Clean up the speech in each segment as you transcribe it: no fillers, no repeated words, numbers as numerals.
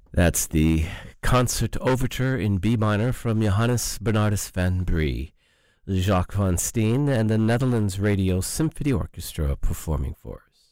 That's the concert overture in B minor from Johannes Bernardus van Brie, Jacques van Steen, and the Netherlands Radio Symphony Orchestra performing for us.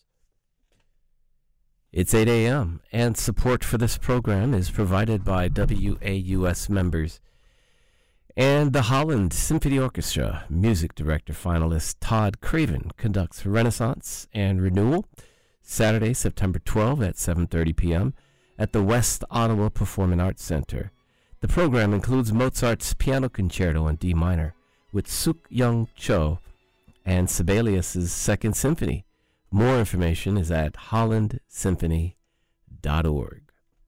It's 8 a.m., and support for this program is provided by WAUS members and the Holland Symphony Orchestra. Music director finalist Todd Craven conducts Renaissance and Renewal Saturday, September 12 at 7:30 p.m. at the West Ottawa Performing Arts Center. The program includes Mozart's Piano Concerto in D minor with Suk Young Cho and Sibelius's Second Symphony. More information is at hollandsymphony.org.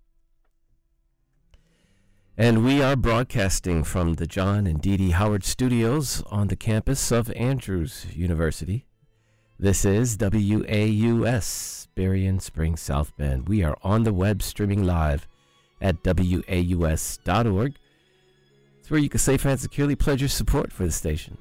And we are broadcasting from the John and Dee Dee Howard Studios on the campus of Andrews University. This is WAUS, Berrien Springs, South Bend. We are on the web streaming live at WAUS.org. It's where you can safely and securely pledge your support for the station.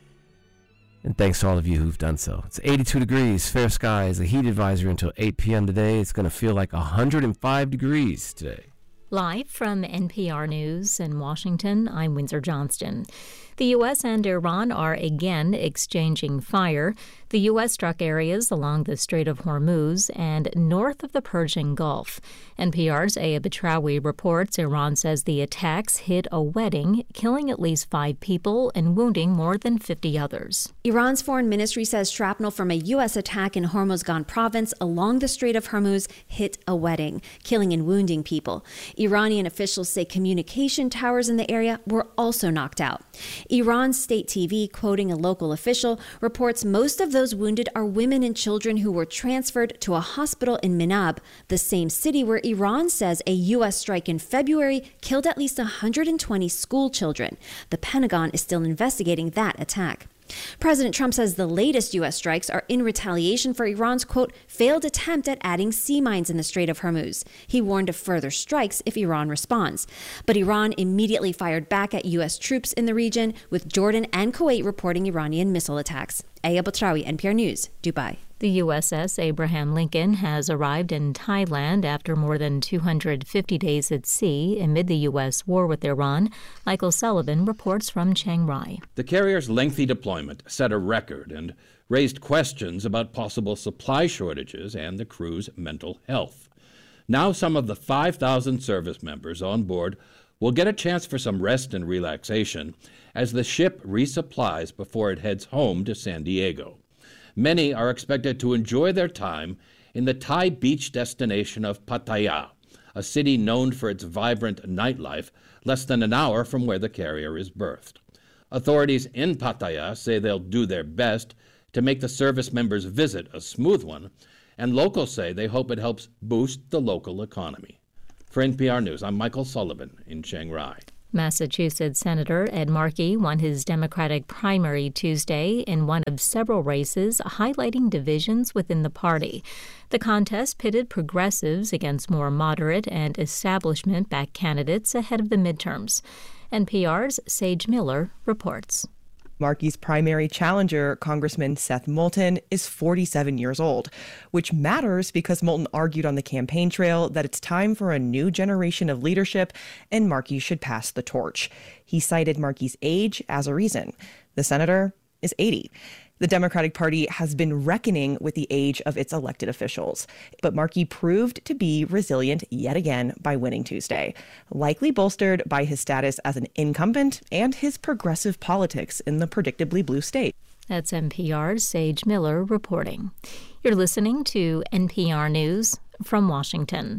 And thanks to all of you who've done so. It's 82 degrees, fair skies, a heat advisory until 8 p.m. today. It's going to feel like 105 degrees today. Live from NPR News in Washington, I'm Windsor Johnston. The U.S. and Iran are again exchanging fire. The U.S. struck areas along the Strait of Hormuz and north of the Persian Gulf. NPR's Aya Batrawi reports Iran says the attacks hit a wedding, killing at least 5 people and wounding more than 50 others. Iran's foreign ministry says shrapnel from a U.S. attack in Hormozgan province along the Strait of Hormuz hit a wedding, killing and wounding people. Iranian officials say communication towers in the area were also knocked out. Iran's state TV, quoting a local official, reports most of those wounded are women and children who were transferred to a hospital in Minab, the same city where Iran says a U.S. strike in February killed at least 120 school children. The Pentagon is still investigating that attack. President Trump says the latest U.S. strikes are in retaliation for Iran's, quote, failed attempt at adding sea mines in the Strait of Hormuz. He warned of further strikes if Iran responds. But Iran immediately fired back at U.S. troops in the region, with Jordan and Kuwait reporting Iranian missile attacks. Aya Batrawi, NPR News, Dubai. The USS Abraham Lincoln has arrived in Thailand after more than 250 days at sea amid the U.S. war with Iran. Michael Sullivan reports from Chiang Rai. The carrier's lengthy deployment set a record and raised questions about possible supply shortages and the crew's mental health. Now some of the 5,000 service members on board will get a chance for some rest and relaxation as the ship resupplies before it heads home to San Diego. Many are expected to enjoy their time in the Thai beach destination of Pattaya, a city known for its vibrant nightlife less than an hour from where the carrier is berthed. Authorities in Pattaya say they'll do their best to make the service members' visit a smooth one, and locals say they hope it helps boost the local economy. For NPR News, I'm Michael Sullivan in Chiang Rai. Massachusetts Senator Ed Markey won his Democratic primary Tuesday in one of several races, highlighting divisions within the party. The contest pitted progressives against more moderate and establishment-backed candidates ahead of the midterms. NPR's Sage Miller reports. Markey's primary challenger, Congressman Seth Moulton, is 47 years old, which matters because Moulton argued on the campaign trail that it's time for a new generation of leadership and Markey should pass the torch. He cited Markey's age as a reason. The senator is 80. The Democratic Party has been reckoning with the age of its elected officials. But Markey proved to be resilient yet again by winning Tuesday, likely bolstered by his status as an incumbent and his progressive politics in the predictably blue state. That's NPR's Sage Miller reporting. You're listening to NPR News from Washington.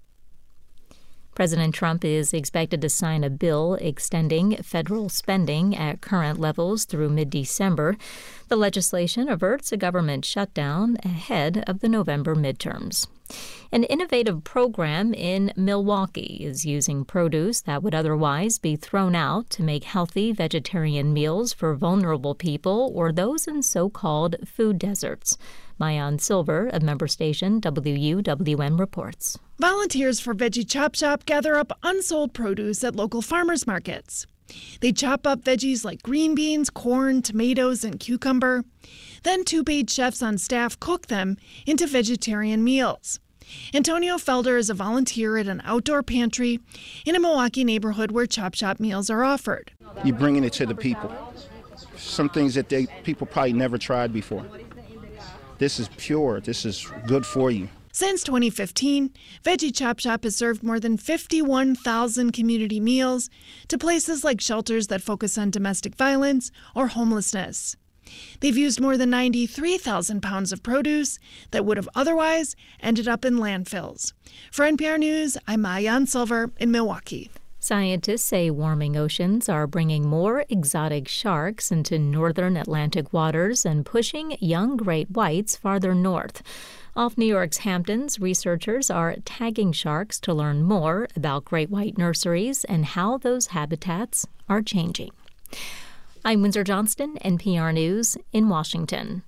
President Trump is expected to sign a bill extending federal spending at current levels through mid-December. The legislation averts a government shutdown ahead of the November midterms. An innovative program in Milwaukee is using produce that would otherwise be thrown out to make healthy vegetarian meals for vulnerable people or those in so-called food deserts. Mayan Silver of member station WUWM reports. Volunteers for Veggie Chop Shop gather up unsold produce at local farmers markets. They chop up veggies like green beans, corn, tomatoes, and cucumber. Then 2 paid chefs on staff cook them into vegetarian meals. Antonio Felder is a volunteer at an outdoor pantry in a Milwaukee neighborhood where Chop Shop meals are offered. You're bringing it to the people. Some things that people probably never tried before. This is pure. This is good for you. Since 2015, Veggie Chop Shop has served more than 51,000 community meals to places like shelters that focus on domestic violence or homelessness. They've used more than 93,000 pounds of produce that would have otherwise ended up in landfills. For NPR News, I'm Maayan Silver in Milwaukee. Scientists say warming oceans are bringing more exotic sharks into northern Atlantic waters and pushing young great whites farther north. Off New York's Hamptons, researchers are tagging sharks to learn more about great white nurseries and how those habitats are changing. I'm Windsor Johnston, NPR News in Washington.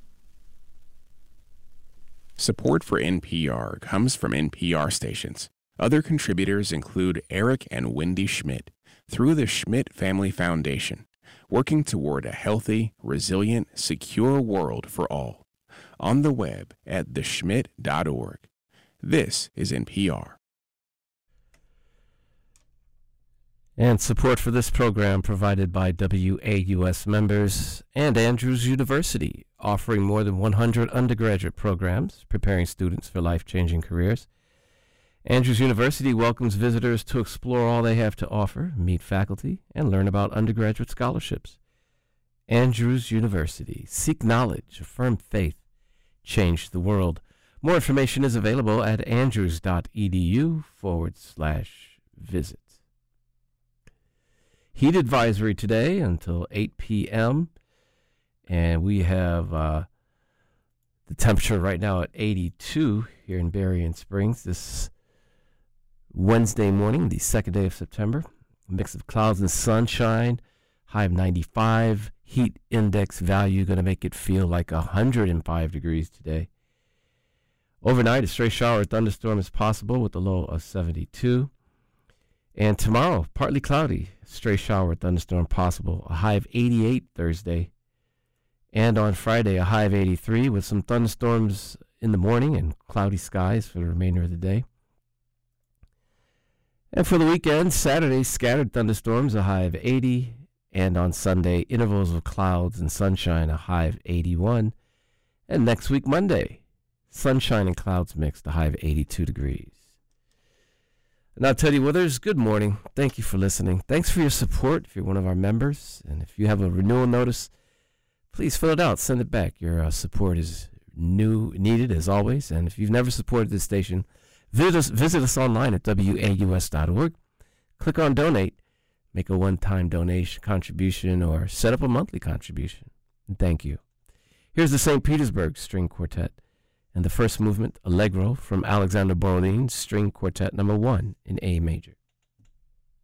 Support for NPR comes from NPR stations. Other contributors include Eric and Wendy Schmidt through the Schmidt Family Foundation, working toward a healthy, resilient, secure world for all. On the web at theschmidt.org. This is NPR. And support for this program provided by WAUS members and Andrews University, offering more than 100 undergraduate programs, preparing students for life-changing careers. Andrews University welcomes visitors to explore all they have to offer, meet faculty, and learn about undergraduate scholarships. Andrews University. Seek knowledge, affirm faith, change the world. More information is available at andrews.edu/visit. Heat advisory today until 8 p.m. And we have the temperature right now at 82 here in Berrien Springs. This Wednesday morning, the second day of September. A mix of clouds and sunshine, high of 95. Heat index value going to make it feel like 105 degrees today. Overnight, a stray shower or thunderstorm is possible with a low of 72. And tomorrow, partly cloudy, stray shower or thunderstorm possible, a high of 88 Thursday. And on Friday, a high of 83 with some thunderstorms in the morning and cloudy skies for the remainder of the day. And for the weekend, Saturday, scattered thunderstorms, a high of 80. And on Sunday, intervals of clouds and sunshine, a high of 81. And next week, Monday, sunshine and clouds mixed, a high of 82 degrees. Now, Teddy Withers, good morning. Thank you for listening. Thanks for your support if you're one of our members. And if you have a renewal notice, please fill it out. Send it back. Your support is needed, as always. And if you've never supported this station, visit us online at waus.org. Click on Donate. Make a one-time donation contribution or set up a monthly contribution. And thank you. Here's the St. Petersburg String Quartet and the first movement, Allegro, from Alexander Borodine's String Quartet No. 1 in A major.